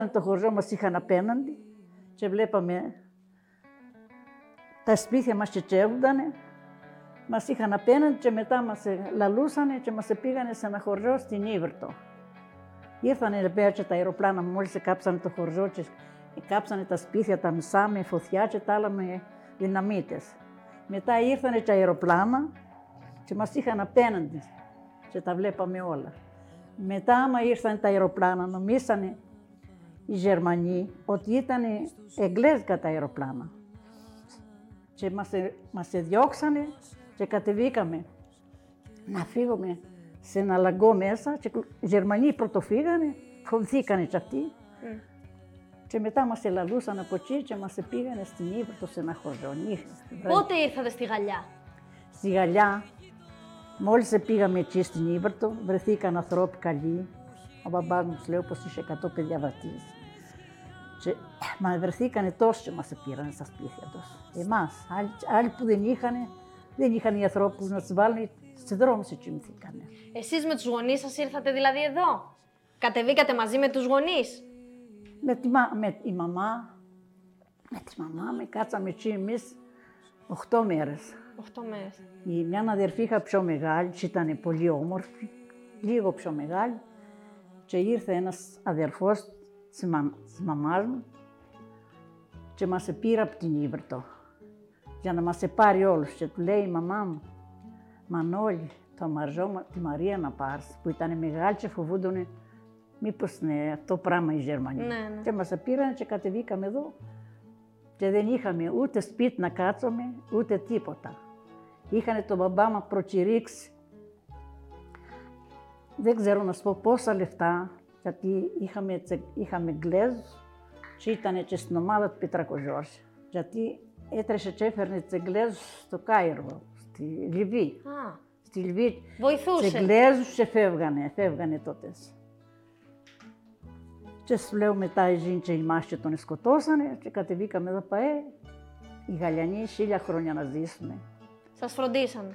Το χωριό μας είχαν απέναντι και βλέπαμε τα σπίτια μας τσιτσεύουνταν. Μας είχαν απέναντι και μετά μας λαλούσανε και μας πήγανε σε ένα χωριό στην Ύβρτο. Ήρθανε πέρα και τα αεροπλάνα μόλις κάψανε το χωριό και κάψανε τα σπίτια τα μισά με φωτιά και τα άλλα με δυναμίτες. Μετά ήρθανε τα αεροπλάνα και μας είχαν απέναντι και τα βλέπαμε όλα. Μετά άμα ήρθαν τα αεροπλάνα νομίσανε οι Γερμανοί ότι ήταν εγγλέζικα τα αεροπλάνα. Και μας διώξανε και κατεβήκαμε να φύγουμε σε ένα λαγκό μέσα και οι Γερμανοί πρωτοφύγανε, φοβηθήκανε κι αυτοί. Και μετά μας ελαλούσαν από εκεί και μας πήγανε στην Ύβρτο σε ένα χωριό. Πότε ήρθατε στη Γαλλιά? Στη Γαλλιά, μόλις πήγαμε εκεί στην Ύβρτο, βρεθήκαν ανθρώποι καλοί. Ο μπαμπάς μου λέει πως είχε 100 παιδιά βατείς. Και μα βρεθήκανε τόσοι και μας πήραν στα σπίτια τους. Εμάς, άλλοι που δεν είχαν οι ανθρώπους να τους βάλουν, στους δρόμους και κοιμηθήκανε. Εσείς με τους γονείς σας ήρθατε δηλαδή εδώ? Κατεβήκατε μαζί με τους γονείς? Με τη μαμά, κάτσαμε εκεί εμείς 8 μέρες. 8 μέρες. Η μια αδερφή είχα πιο μεγάλη, και ήταν πολύ όμορφη, λίγο πιο μεγάλη. Και ήρθε ένας αδερφός της μαμάς μου και μας πήρε από την Ύβρτο για να μας πάρει όλους. Και του λέει η μαμά μου, Μανώλη, το Μαρζό, τη Μαρία να πάρεις, που ήταν μεγάλη και φοβούνταν μήπως είναι αυτό πράγμα οι Γερμανοί. Ναι. Και μας πήραν και κατεβήκαμε εδώ και δεν είχαμε ούτε σπίτι να κάτσουμε, ούτε τίποτα. Είχανε τον μπαμπά μας προκηρύξει, δεν ξέρω να σου πω πόσα λεφτά, γιατί είχαμε Εγγλέζους και ήταν και στην ομάδα του Πετρακοζόρση. Γιατί έτρεχε και έφερνε τους Εγγλέζους στο Κάιρο, στη Λιβύη. Στη Λιβύη βοηθούσε. Τους Εγγλέζους και φεύγανε τότε. Και σου λέω μετά οι Ζήντσοι οι μάχοι τον σκοτώσανε και κατεβήκαμε εδώ ΠΑΕ. Οι Γαλλιανοί 1000 χρόνια να ζήσουμε. Σας φροντίσανε?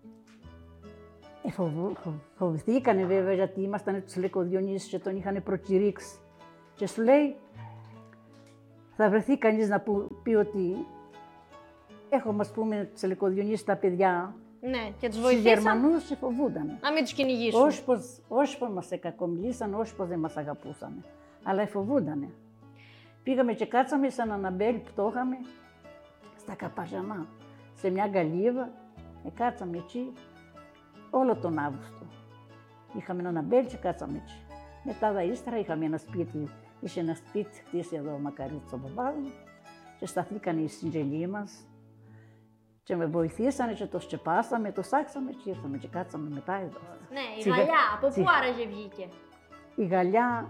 Φοβηθήκανε βέβαια γιατί ήμασταν τους Λεκοδιονύσους και τον είχαν προκηρύξει. Και σου λέει, θα βρεθεί κανείς να πει ότι έχουμε ας πούμε τους Λεκοδιονύσους τα παιδιά. Ναι, και τους βοηθήσαν. βοηθήσαν. Οι Γερμανούς και φοβούντανε. Να μην τους κυνηγήσουν. Όχι πως μας κακομιλήσαν, όχι πως δεν μας αγαπούσαν. Αλλά φοβούντανε. Πήγαμε και κάτσαμε σε έναν αμπέλ που το είχαμε στα Καπαζανά, σε μια γκαλίβα. Κάτσαμε εκεί όλο τον Αύγουστο. Είχαμε έναν αμπέλ και κάτσαμε εκεί. Μετά ύστερα είχαμε ένα σπίτι, είχε ένα σπίτι χτίσει εδώ ο Μακαρίτης ο μπαμπάς μου και σταθήκανε οι συγγενείς μας και με βοηθήσανε και το σκεπάσαμε, το σάξαμε και ήρθαμε και κάτσαμε μετά εδώ. Ναι, η Γαλλιά, από πού άραγε βγήκε? Η Γαλλιά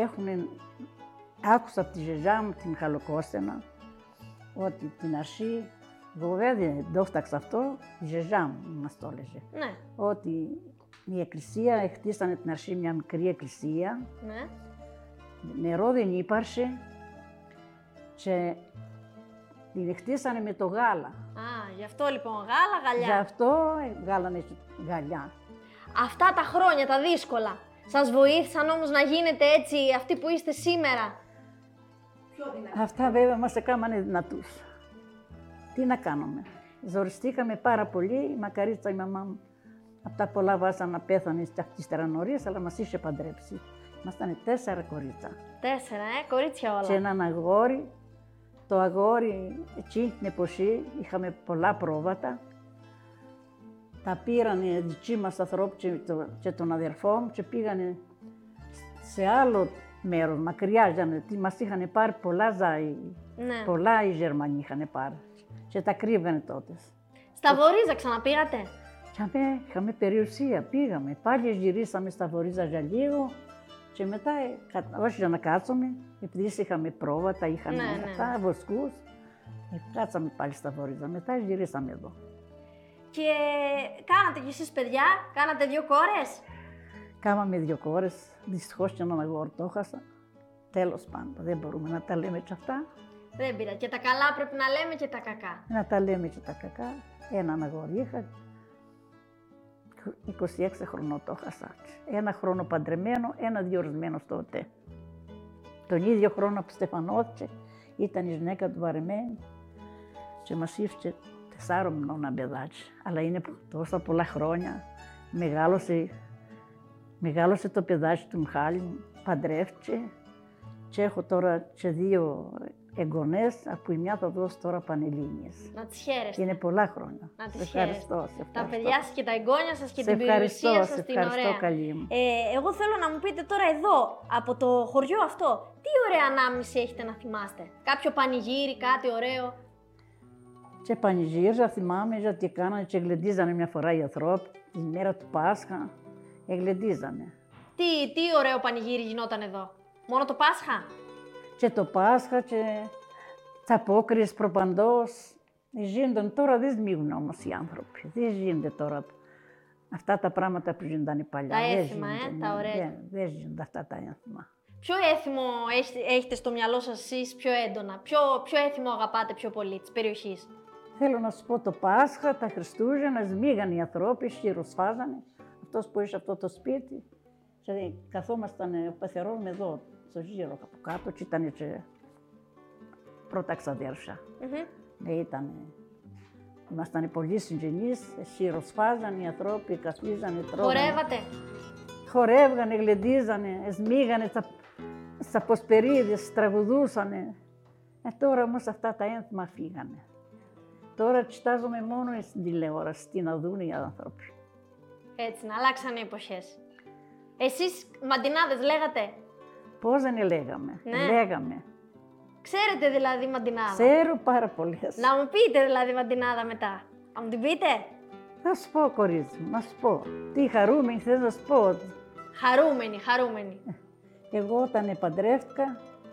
άκουσα από τη γιαγιά μου την Χαλοκόστενα ότι την αρχή, εγώ δεν το έφταξα αυτό, η γιαγιά μου μας το έλεγε. Ναι. Ότι η εκκλησία, χτίσανε την αρχή μια μικρή εκκλησία, ναι. Νερό δεν υπάρξε και την χτίσανε με το γάλα. Γι' αυτό λοιπόν γάλα, Γι' αυτό βγάλανε γαλιά. Αυτά τα χρόνια, τα δύσκολα, σας βοήθησαν όμως να γίνετε έτσι αυτοί που είστε σήμερα? Αυτά βέβαια μας έκαναν δυνατούς. Τι να κάνουμε. Ζοριστήκαμε πάρα πολύ. Η Μακαρίτσα, η μαμά μου, από τα πολλά βάζα να πέθανε ύστερα νωρίς, αλλά μας είχε παντρέψει. Ήμασταν 4 κορίτσα. 4, κορίτσια όλα. Και έναν αγόρι. Το αγόρι, εκεί την εποχή, είχαμε πολλά πρόβατα. Τα πήρανε δικοί μας ανθρώποι και τον αδερφό μου και πήγανε σε άλλο μέρος, μακριά, γιατί μας είχαν πάρει πολλά ζάι. Ναι. Πολλά οι Γερμανοί είχαν πάρει και τα κρύβγανε τότε. Στα Βορίζα ξαναπήγατε? Είχαμε περιουσία, πήγαμε. Πάλι γυρίσαμε στα Βορίζα για λίγο και μετά, όχι για να κάτσουμε, επειδή είχαμε πρόβατα, είχαμε αυτά, βοσκούς, κάτσαμε πάλι στα Βορίζα. Μετά γυρίσαμε εδώ. Και κάνατε κι εσείς παιδιά, κάνατε 2 κόρες? Κάναμε 2 κόρες, δυστυχώς και έναν αγόρι το έχασα. Τέλος πάντων, δεν μπορούμε να τα λέμε και αυτά. Δεν πειράζει. Και τα καλά πρέπει να λέμε και τα κακά. Να τα λέμε και τα κακά. Έναν αγόρι είχα. 26 χρονών το έχασα. 1 χρόνο παντρεμένο, 1 διορισμένο τότε. τον ίδιο χρόνο που στεφανώθηκε, ήταν η γυναίκα του βαρεμένη και μας ήρθε 4 μηνών παιδάκι. Αλλά είναι τόσα πολλά χρόνια. Μεγάλωσε το παιδάκι του Μιχάλη μου, παντρεύτηκε και έχω τώρα και 2 εγγονές, από η μια θα δώσω τώρα πανελλήνιες. Να τις χαίρεστε. Είναι πολλά χρόνια. Να τις Σε ευχαριστώ. Τα παιδιά σας και τα εγγόνια σας και Σε την περιουσία σας ευχαριστώ, την σε ευχαριστώ, ωραία. καλή μου. Εγώ θέλω να μου πείτε τώρα εδώ, από το χωριό αυτό, τι ωραία ανάμνηση έχετε να θυμάστε. Κάποιο πανηγύρι, κάτι ωραίο. Και πανηγύριζα, θυμάμαι, γιατί κάνανε και γλεντίζανε μια φορά οι ανθρώποι, τη μέρα του Πάσχα, γλεντίζανε. Τι ωραίο πανηγύρι γινόταν εδώ. Μόνο το Πάσχα. Και το Πάσχα και τα απόκριες προπαντός. Γίνονταν τώρα, δεν σμίγουν όμως οι άνθρωποι. Δεν γίνονται τώρα αυτά τα πράγματα που γίνονταν παλιά. Τα έθιμα, τα ωραία. Δεν γίνονται αυτά τα έθιμα. Ποιο έθιμο έχετε στο μυαλό σας εσείς πιο έντονα, ποιο έθιμο αγαπάτε πιο πολύ της περιοχής. Θέλω να σου πω το Πάσχα, τα Χριστούγεννα, σμίγαν οι ανθρώποι, χειροσφάζανε. Αυτός που είχε αυτό το σπίτι. Και καθόμασταν ο πεθερός με εδώ, στο γύρο από κάτω και ήταν και πρώτα ξαδέρφια. Ήμασταν πολλοί συγγενείς, χειροσφάζαν οι ανθρώποι, καθίζανε, τρώγανε. Χορεύατε. Χορεύγανε, γλεντίζανε, σμίγανε στα ποσπερίδες, τραγουδούσανε. Τώρα όμως αυτά τα ένθιμα φύγανε. Τώρα κοιτάζομαι μόνο στην τηλεόραση, τι να δουν οι άνθρωποι. Έτσι, να αλλάξανε οι εποχές. Εσείς μαντινάδες λέγατε. Πώς δεν λέγαμε, Ναι. λέγαμε. Ξέρετε δηλαδή μαντινάδα. Ξέρω πάρα πολλές. Να μου πείτε δηλαδή μαντινάδα μετά. Να μου την πείτε. Θα σου πω, κορίτσι μου, να σου πω. Τι χαρούμενη θες να σου πω. Χαρούμενη. Εγώ όταν παντρεύτηκα,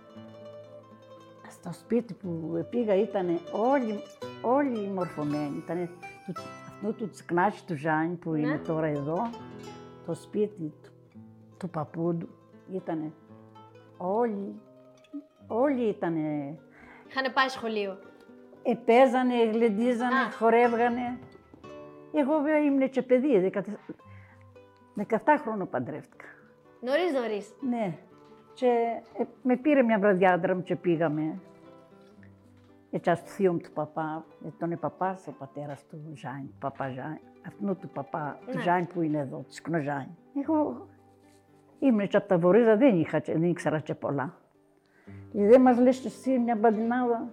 στο σπίτι που πήγα ήταν όλοι μορφωμένοι. Ήταν αυτό του τσικνάκι του Ζάνη που είναι τώρα εδώ, το σπίτι του παππούντου, ήταν όλοι ήτανε. Είχανε πάει σχολείο. Παίζανε, γλεντίζανε, χορεύγανε. Εγώ βέβαια ήμουν και παιδί, 17 χρόνια παντρεύτηκα. Νωρίς. Ναι. Και με πήρε μια βραδιά άντρα μου και πήγαμε. Έτσι στο θείο μου του παπά, τον παπάς, ο πατέρας του Ζάνη, παπά Ζάνη, αυτού του παπά, του Ζάνη που είναι εδώ, του Σκνοζάνη. Εγώ ήμουν και από τα Βορίζα, δεν ήξερα και πολλά. Δεν μας λες εσύ μια μπαντινάδα.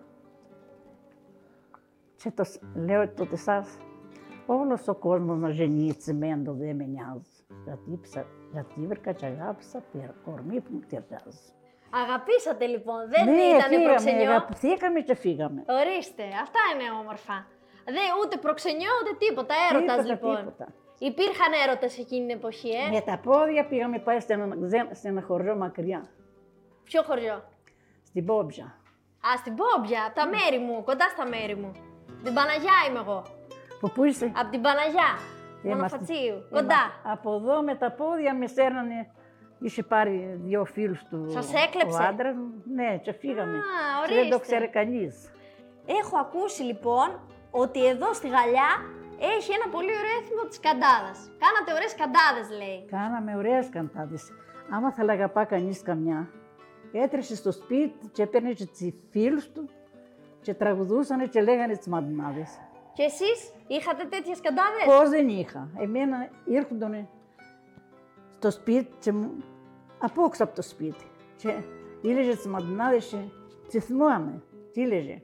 Και λέω τότε σας, όλος ο κόσμος να γεννεί τσιμέντο δεν με νοιάζει. Γιατί βρήκα και αγάπησα κορμί που μου ταιριάζει. Αγαπήσατε λοιπόν, δεν ήταν προξενιό. Αγαπηθήκαμε και φύγαμε. Ορίστε, αυτά είναι όμορφα. Ούτε προξενιό ούτε τίποτα, έρωτας λοιπόν. Τίποτα. Υπήρχαν έρωτες εκείνη την εποχή, Με τα πόδια πήγαμε πάει σε ένα χωριό μακριά. Ποιο χωριό? Στην Πόμπια. Α, στην Πόμπια, από τα μέρη μου, κοντά στα μέρη μου. Την Παναγιά είμαι εγώ. Πού είσαι? Από την Παναγιά, Μονοφατσίου, κοντά. Από εδώ με τα πόδια με σέρνανε. Είχε πάρει 2 φίλους του. Σας έκλεψε? Ο άντρας μου. Ναι, και φύγαμε. Ορίστε. Δεν το ξέρει κανείς. Έχω ακούσει λοιπόν ότι εδώ στη Γαλλιά έχει ένα πολύ ωραίο έθιμο της καντάδας. Κάνατε ωραίες καντάδες, λέει. Κάναμε ωραίες καντάδες. Άμα θα αγαπά κανείς καμιά, έτρεσε στο σπίτι και έπαιρνε και τους φίλους του και τραγουδούσανε και λέγανε τις μαντινάδες. Και εσείς είχατε τέτοιες καντάδες? Πώς δεν είχα. Εμένα ήρχοντανε στο σπίτι και μου απόξω από το σπίτι. Και ήλεγε τις μαντινάδες και τις θυμάμαι. Τι ήλεγε.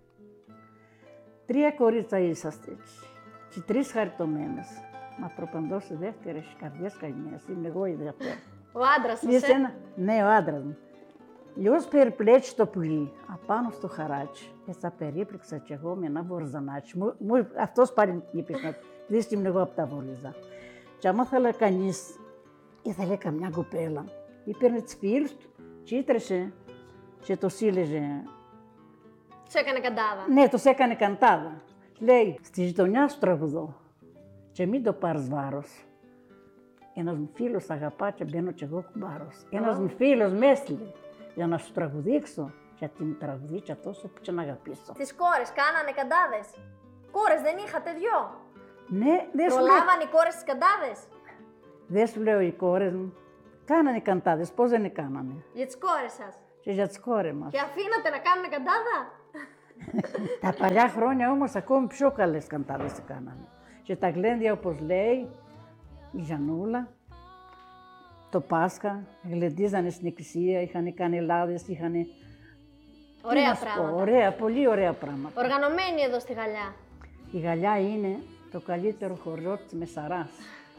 3 κορίτσα είσαστε και 3 χαριτωμένες. Μα προπαντός δεύτερες καρδιές καημένες. Είμαι εγώ η δεύτερη. Ο άντρας σας, Ναι, ο άντρας μου. Λιώς περιπλέτσι το πουλί, απάνω στο χαράτσι. Τα περίπλεξα κι εγώ με ένα βορζανάτσι. Αυτός πάλι μου είπε να δεις ήμουν εγώ από τα Βορίζα. Και άμα θέλει κανείς, ήθελε καμιά κοπέλα, έπαιρνε τις φίλους του και ήτρεσε και το σύλλεγε. Τους έκανε καντάδα. Ναι, τους έκανε καντάδα. Λέει, στη γειτονιά σου τραγουδώ και μην το πάρεις βάρος. Ένας μου φίλος αγαπά και μπαίνω κι εγώ κουμπάρος. Ένας μου φίλος με έστειλε για να σου τραγουδήξω. Γιατί μου τραγουδίτσα τόσο που και να αγαπήσω. Τις κόρες κάνανε καντάδες. Κόρες δεν είχατε 2? Ναι, δεν σου λέω. Προλάβανε οι κόρες τις καντάδες. Δεν σου λέω οι κόρες μου. Κάνανε καντάδες, πώς δεν κάνανε. Για τις κόρες σας. και για τις κόρες μας. Και αφήνατε να κάνουν καντάδα. Τα παλιά χρόνια όμως ακόμη πιο καλές καντάδες κάνανε. Και τα γλέντια, όπως λέει η Γιαννούλα, το Πάσχα, γλεντίζανε στην εκκλησία, είχαν κάνει λάδες, είχαν... Ωραία πράγματα. Ωραία, πολύ ωραία πράγματα. Οργανωμένοι εδώ στη Γαλλιά. Η Γαλλιά είναι το καλύτερο χωριό της Μεσαράς.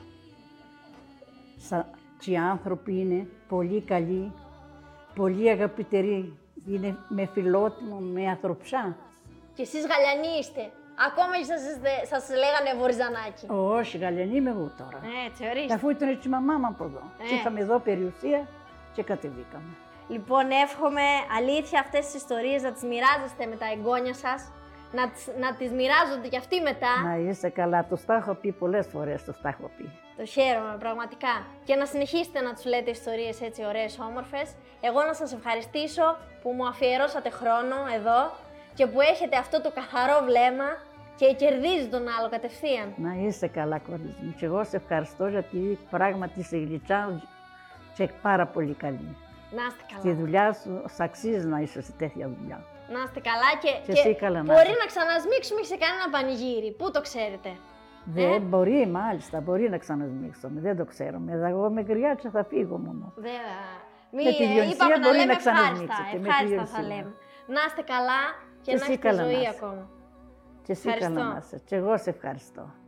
Και οι άνθρωποι είναι πολύ καλοί, πολύ αγαπητηροί, είναι με φιλότιμο, με ανθρωψιά. Και εσείς Γαλλιανοί είστε. Ακόμα και σας λέγανε Βορζανάκι. Όχι, Γαλλιανοί είμαι εγώ τώρα. Έτσι, ορίστε. Αφού ήταν έτσι η μαμά μου από εδώ. Και είχαμε εδώ περιουσία και κατεβήκαμε. Λοιπόν, εύχομαι αλήθεια αυτές τις ιστορίες να τις μοιράζεστε με τα εγγόνια σας, να τις μοιράζονται κι αυτοί μετά. Να είσαι καλά, το τα έχω πει πολλές φορές, το τα έχω πει. Το χαίρομαι πραγματικά. Και να συνεχίσετε να τους λέτε ιστορίες έτσι ωραίες, όμορφες. Εγώ να σας ευχαριστήσω που μου αφιερώσατε χρόνο εδώ και που έχετε αυτό το καθαρό βλέμμα και κερδίζει τον άλλο κατευθείαν. Να είσαι καλά, κορίτσι μου. Και εγώ σε ευχαριστώ γιατί πράγματι είσαι γλυκιά και πάρα πολύ καλή. Να είστε καλά. Στη δουλειά σου, αξίζει να είσαι σε τέτοια δουλειά. Να είστε καλά και εσύ καλά να μπορεί είσαι. να ξανασμίξουμε σε κανένα πανηγύρι. Πού το ξέρετε. Δεν μπορεί, μάλιστα, μπορεί να ξανασμίξουμε. Δεν το ξέρουμε. Εγώ είμαι γριά και θα φύγω μόνο. Βέβαια. Με τη Διονυσία Είπαμε να μπορεί λέμε να ξανασμίξετε, ευχάριστα. με τη Ευχάριστα θα Διονυσία. λέμε. Να είστε καλά και να εσύ έχετε καλά να ζωή είσαι. ακόμα. Και εσύ καλά να είσαι. Και εγώ σε ευχαριστώ.